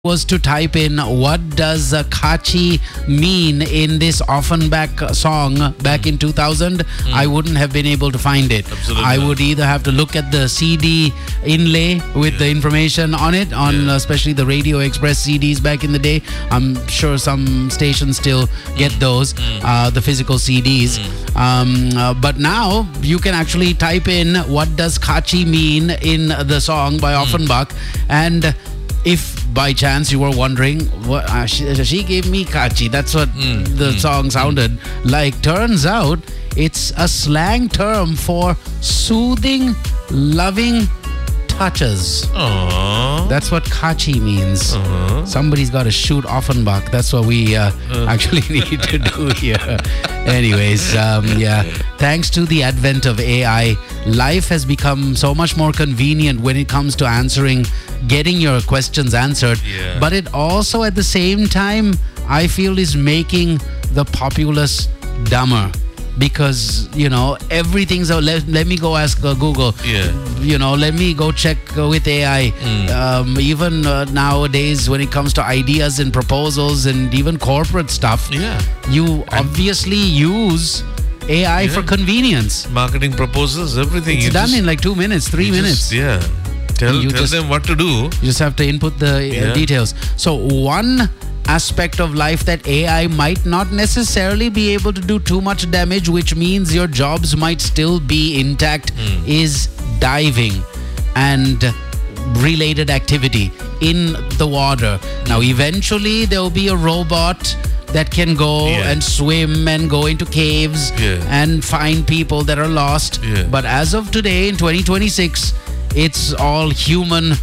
was to type in what does Kachi mean in this Offenbach song back in 2000, I wouldn't have been able to find it. Absolutely. I would either have to look at the CD inlay with the information on it, especially the Radio Express CDs back in the day. I'm sure some stations still get those, the physical CDs. But now you can actually type in what does Kachi mean in the song by Offenbach, and if by chance you were wondering, what she gave me Kachi, that's what the song sounded like. Turns out it's a slang term for soothing, loving touches. Aww. That's what Kachi means. Somebody's got to shoot Offenbach. That's what we actually need to do here. Anyways, thanks to the advent of AI, life has become so much more convenient when it comes to getting your questions answered. But it also, at the same time, I feel is making the populace dumber. Because, everything's... Let me go ask Google. Let me go check with AI. Even nowadays, when it comes to ideas and proposals and even corporate stuff, you obviously use AI for convenience. Marketing proposals, everything. It's done in like 2 minutes, 3 minutes. Tell them what to do. You just have to input the details. So one aspect of life that AI might not necessarily be able to do too much damage, which means your jobs might still be intact, is diving and related activity in the water. Now, eventually there will be a robot that can go and swim and go into caves and find people that are lost. But as of today, in 2026, it's all human,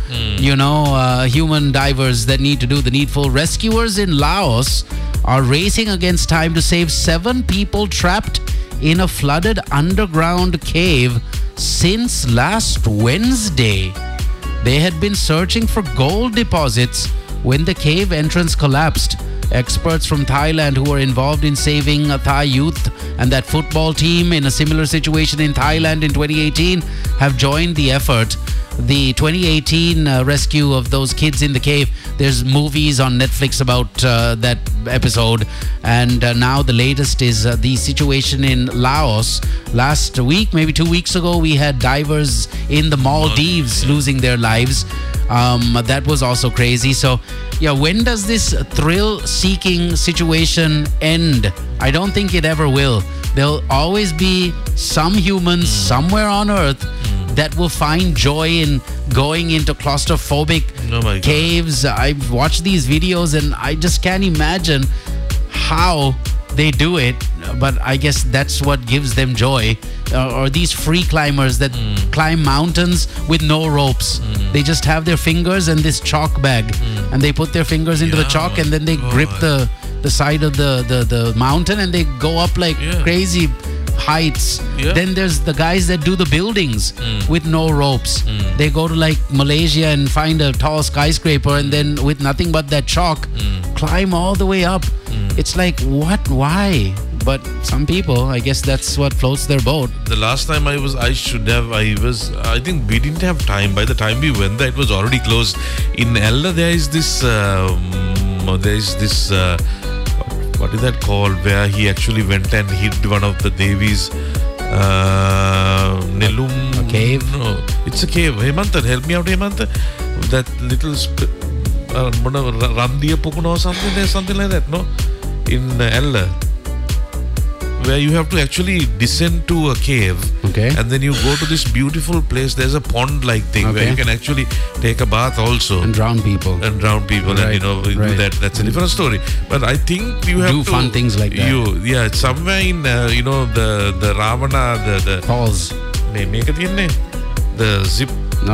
human divers that need to do the needful. Rescuers in Laos are racing against time to save 7 people trapped in a flooded underground cave since last Wednesday. They had been searching for gold deposits when the cave entrance collapsed. Experts from Thailand who were involved in saving Thai youth and that football team in a similar situation in Thailand in 2018 have joined the effort. The 2018 rescue of those kids in the cave, there's movies on Netflix about that episode. And now the latest is the situation in Laos. Last week, maybe 2 weeks ago, we had divers in the Maldives losing their lives. That was also crazy. So, when does this thrill-seeking situation end? I don't think it ever will. There'll always be some humans somewhere on Earth that will find joy in going into claustrophobic caves. I've watched these videos and I just can't imagine how they do it, but I guess that's what gives them joy. Or these free climbers that climb mountains with no ropes. They just have their fingers and this chalk bag, and they put their fingers into the chalk, and then they grip the side of the mountain, and they go up like crazy heights. Then there's the guys that do the buildings with no ropes. They go to like Malaysia and find a tall skyscraper, and then with nothing but that chalk climb all the way up. It's like, what? Why? But some people, I guess that's what floats their boat. The last time I think we didn't have time. By the time we went there, it was already closed. In Ella, there is this what is that called, where he actually went and hid one of the Devis. Nelum. A cave? No, it's a cave. Hemantha, help me out, Hemantha. That little Randiya Pukuna or something. There's something like that, no? In Ella, where you have to actually descend to a cave, and then you go to this beautiful place. There's a pond-like thing where you can actually take a bath also and drown people, and do that. That's a different story. But I think you have do to fun things like that. Somewhere in the Ravana, the falls. The zip.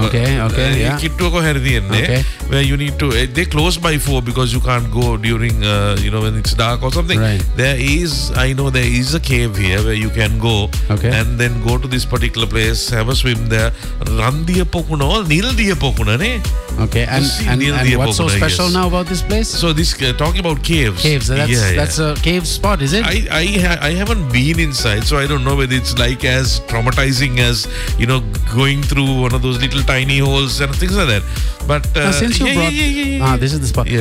Where you need to, they close by 4 because you can't go during when it's dark or something. I know there is a cave here where you can go and then go to this particular place, have a swim there. Randiya Pokuna or Nildiya Pokuna, ne? And what's so special now about this place? So this talking about caves. That's a cave spot, is it? I haven't been inside, so I don't know whether it's like as traumatizing as going through one of those little tiny holes and things like that. But since you brought, this is the spot.